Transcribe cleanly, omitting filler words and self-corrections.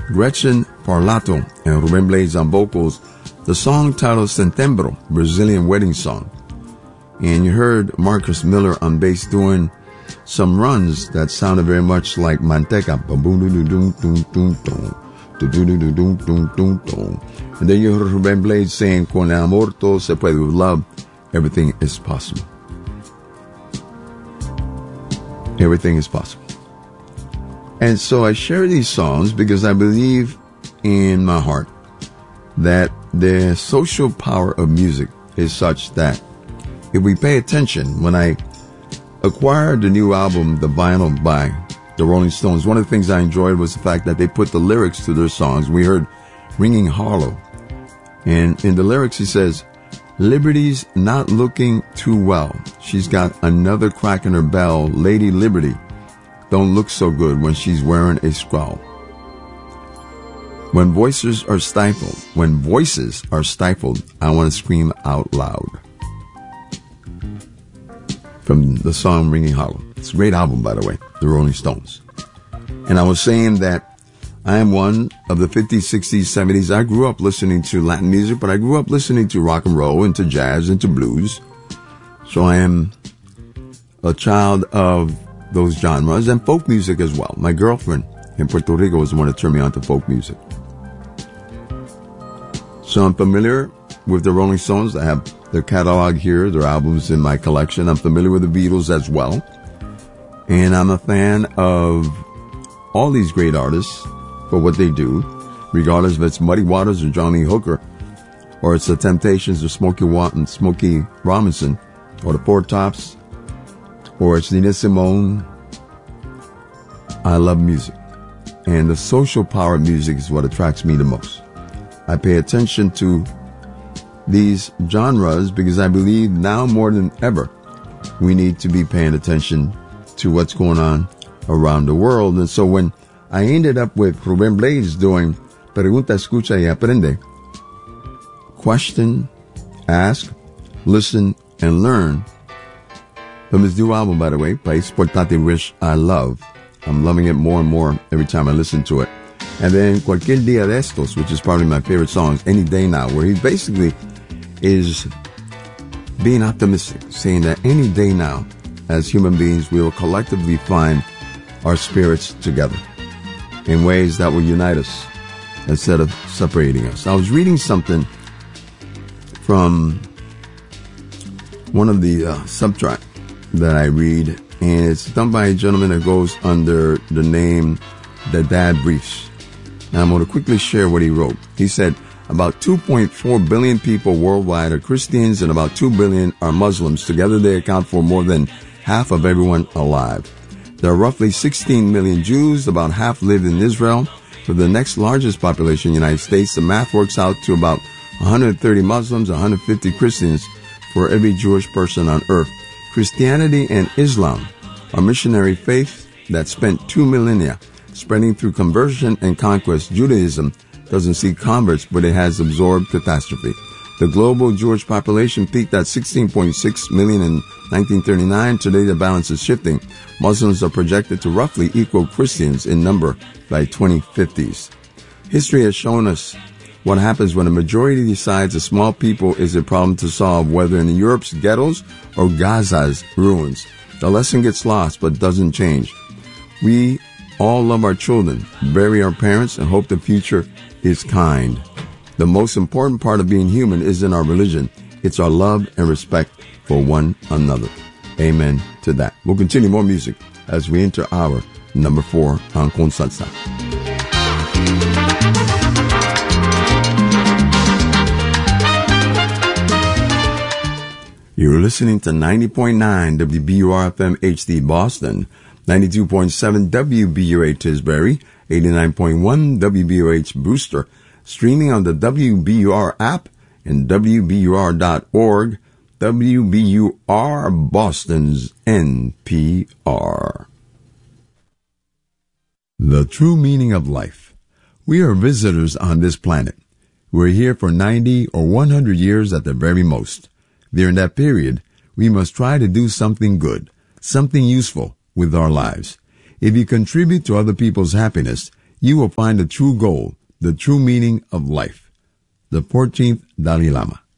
Gretchen Parlato and Ruben Blades on vocals, the song titled Setembro, Brazilian wedding song. And you heard Marcus Miller on bass doing some runs that sounded very much like Manteca. And then you heard Ruben Blades saying, Con el amor todo se puede. With love, everything is possible. Everything is possible. And so I share these songs because I believe in my heart that the social power of music is such that if we pay attention, when I acquired the new album, the vinyl by the Rolling Stones, one of the things I enjoyed was the fact that they put the lyrics to their songs. We heard Ringing Hollow. And in the lyrics, he says, Liberty's not looking too well. She's got another crack in her bell. Lady Liberty don't look so good when she's wearing a scowl. When voices are stifled, I want to scream out loud. From the song Ringing Hollow. It's a great album, by the way, the Rolling Stones. And I was saying that I am one of the 50s, 60s, 70s. I grew up listening to Latin music, but I grew up listening to rock and roll, and to jazz, and to blues. So I am a child of those genres and folk music as well. My girlfriend in Puerto Rico was the one that turned me on to folk music. So I'm familiar with the Rolling Stones. I have their catalog here, their albums in my collection. I'm familiar with the Beatles as well. And I'm a fan of all these great artists for what they do, regardless if it's Muddy Waters or Johnny Hooker, or it's the Temptations or Smokey Robinson, or the Four Tops, or it's Nina Simone. I love music. And the social power of music is what attracts me the most. I pay attention to these genres because I believe now more than ever we need to be paying attention to what's going on around the world. And so when I ended up with Ruben Blades doing Pregunta, Escucha y Aprende, question, ask, listen, and learn, from his new album, by the way, País Portátil, which I love. I'm loving it more and more every time I listen to it. And then Cualquier Día de Estos, which is probably my favorite songs, Any Day Now, where he basically is being optimistic, saying that any day now, as human beings, we will collectively find our spirits together in ways that will unite us instead of separating us. I was reading something from one of the subtract that I read, and it's done by a gentleman that goes under the name The Dad Briefs. Now I'm going to quickly share what he wrote. He said, about 2.4 billion people worldwide are Christians and about 2 billion are Muslims. Together they account for more than half of everyone alive. There are roughly 16 million Jews, about half live in Israel. For the next largest population in the United States, the math works out to about 130 Muslims, 150 Christians for every Jewish person on earth. Christianity and Islam are missionary faith that spent 2 millennia spreading through conversion and conquest. Judaism doesn't see converts, but it has absorbed catastrophe. The global Jewish population peaked at 16.6 million in 1939. Today, the balance is shifting. Muslims are projected to roughly equal Christians in number by 2050s. History has shown us what happens when a majority decides a small people is a problem to solve, whether in Europe's ghettos or Gaza's ruins. The lesson gets lost, but doesn't change. We all love our children, bury our parents, and hope the future is kind. The most important part of being human isn't our religion. It's our love and respect for one another. Amen to that. We'll continue more music as we enter hour number 4 on Con Salsa. You're listening to 90.9 WBUR-FM HD Boston, 92.7 WBUA Tisbury, 89.1 WBUH Brewster, streaming on the WBUR app and WBUR.org, WBUR Boston's NPR. The true meaning of life. We are visitors on this planet. We're here for 90 or 100 years at the very most. During that period, we must try to do something good, something useful with our lives. If you contribute to other people's happiness, you will find the true goal, the true meaning of life. The 14th Dalai Lama.